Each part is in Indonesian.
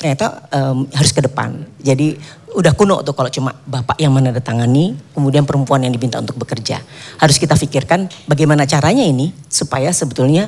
ternyata harus ke depan. Jadi udah kuno tuh kalau cuma bapak yang menandatangani, kemudian perempuan yang diminta untuk bekerja. Harus kita pikirkan bagaimana caranya ini supaya sebetulnya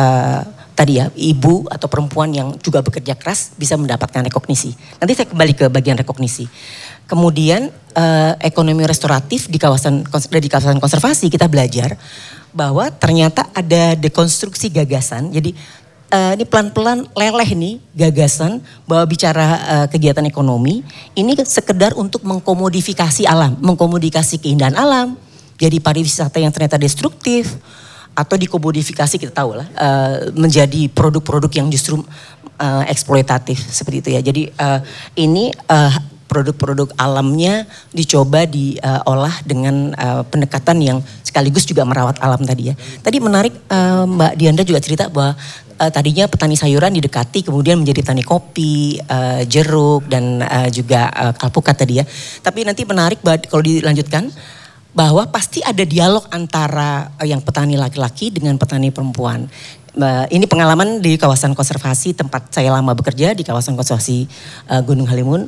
tadi ya ibu atau perempuan yang juga bekerja keras bisa mendapatkan rekognisi. Nanti saya kembali ke bagian rekognisi. Kemudian ekonomi restoratif di kawasan konservasi kita belajar bahwa ternyata ada dekonstruksi gagasan. Jadi ini pelan-pelan leleh nih gagasan bahwa bicara kegiatan ekonomi ini sekedar untuk mengkomodifikasi alam, mengkomodifikasi keindahan alam. Jadi pariwisata yang ternyata destruktif atau dikomodifikasi kita tahu lah menjadi produk-produk yang justru eksploitatif seperti itu ya. Jadi ini produk-produk alamnya dicoba diolah dengan pendekatan yang sekaligus juga merawat alam tadi ya. Tadi menarik Mbak Diandra juga cerita bahwa tadinya petani sayuran didekati kemudian menjadi petani kopi, jeruk dan juga alpukat tadi ya. Tapi nanti menarik kalau dilanjutkan bahwa pasti ada dialog antara yang petani laki-laki dengan petani perempuan. Ini pengalaman di kawasan konservasi tempat saya lama bekerja di kawasan konservasi Gunung Halimun,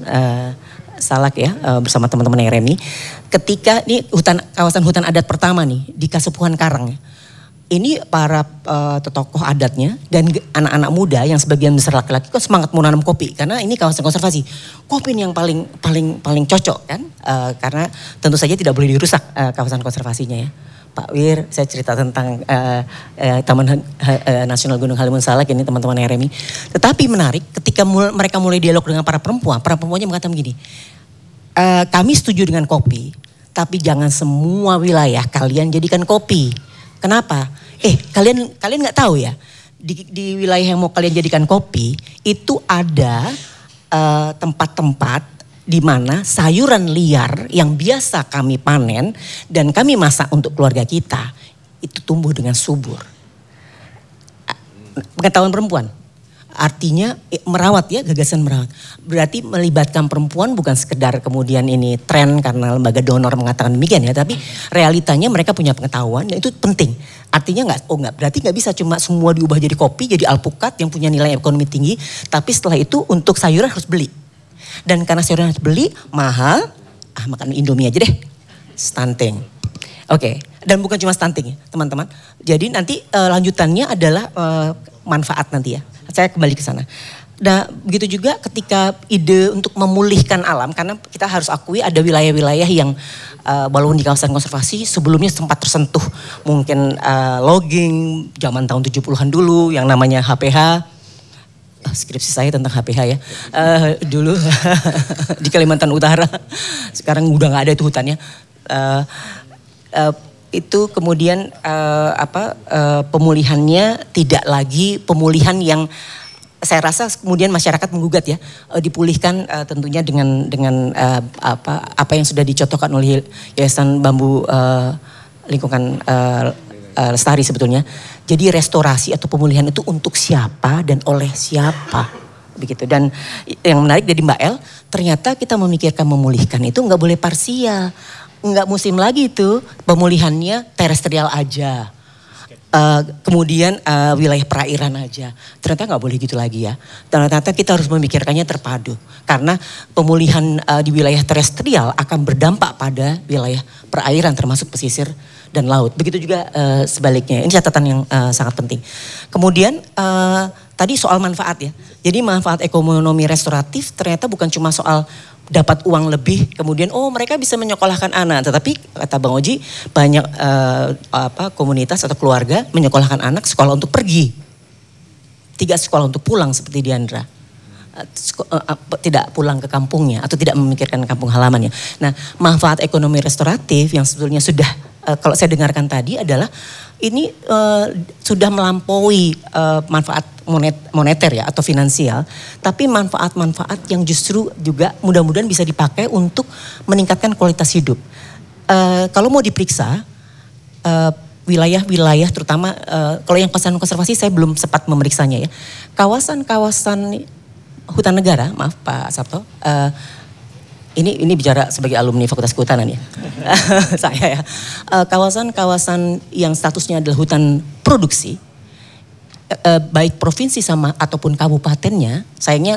Salak ya bersama teman-teman RMI. Ketika ini kawasan hutan adat pertama nih di Kasepuhan Karang. Ini para tokoh adatnya dan anak-anak muda yang sebagian besar laki-laki kok semangat mau nanam kopi karena ini kawasan konservasi. Kopi ini yang paling cocok kan karena tentu saja tidak boleh dirusak kawasan konservasinya ya. Pak Wir, saya cerita tentang Taman Nasional Gunung Halimun Salak ini teman-teman RMI. Tetapi menarik ketika mereka mulai dialog dengan para perempuannya mengatakan begini, kami setuju dengan kopi, tapi jangan semua wilayah kalian jadikan kopi. Kenapa? Kalian nggak tahu ya di wilayah yang mau kalian jadikan kopi itu ada tempat-tempat di mana sayuran liar yang biasa kami panen dan kami masak untuk keluarga kita itu tumbuh dengan subur. Pengetahuan perempuan. Artinya merawat ya, gagasan merawat. Berarti melibatkan perempuan bukan sekedar kemudian ini tren karena lembaga donor mengatakan demikian ya. Tapi realitanya mereka punya pengetahuan dan itu penting. Artinya berarti nggak bisa cuma semua diubah jadi kopi, jadi alpukat yang punya nilai ekonomi tinggi. Tapi setelah itu untuk sayuran harus beli. Dan karena sayuran harus beli mahal, makan Indomie aja deh. Stunting. Oke, dan bukan cuma stunting ya teman-teman. Jadi nanti lanjutannya adalah manfaat nanti ya. Saya kembali ke sana. Nah begitu juga ketika ide untuk memulihkan alam, karena kita harus akui ada wilayah-wilayah yang walaupun di kawasan konservasi sebelumnya sempat tersentuh mungkin logging zaman tahun 70-an dulu yang namanya HPH. Skripsi saya tentang HPH ya. Dulu di Kalimantan Utara, sekarang udah gak ada itu hutannya. Itu kemudian pemulihannya tidak lagi pemulihan yang saya rasa kemudian masyarakat menggugat ya, dipulihkan tentunya dengan apa yang sudah dicontohkan oleh Yayasan Bambu Lingkungan Lestari sebetulnya. Jadi restorasi atau pemulihan itu untuk siapa dan oleh siapa begitu. Dan yang menarik dari Mbak El, ternyata kita memikirkan memulihkan itu nggak boleh parsial. Enggak musim lagi itu pemulihannya terestrial aja. Kemudian wilayah perairan aja. Ternyata nggak boleh gitu lagi ya. Ternyata kita harus memikirkannya terpadu. Karena pemulihan di wilayah terestrial akan berdampak pada wilayah perairan termasuk pesisir dan laut. Begitu juga sebaliknya. Ini catatan yang sangat penting. Kemudian tadi soal manfaat ya. Jadi manfaat ekonomi restoratif ternyata bukan cuma soal dapat uang lebih, kemudian mereka bisa menyekolahkan anak. Tetapi kata Bang Oji banyak komunitas atau keluarga menyekolahkan anak sekolah untuk pergi, tidak sekolah untuk pulang seperti Diandra. Tidak pulang ke kampungnya atau tidak memikirkan kampung halamannya. Nah, manfaat ekonomi restoratif yang sebetulnya sudah kalau saya dengarkan tadi adalah ini sudah melampaui manfaat moneter ya atau finansial, tapi manfaat-manfaat yang justru juga mudah-mudahan bisa dipakai untuk meningkatkan kualitas hidup. Kalau mau diperiksa wilayah-wilayah terutama kalau yang kawasan konservasi saya belum sempat memeriksanya ya. Kawasan-kawasan hutan negara, maaf Pak Sabto, ini bicara sebagai alumni Fakultas Kehutanan ya. Saya ya. Kawasan-kawasan yang statusnya adalah hutan produksi, baik provinsi sama ataupun kabupatennya, sayangnya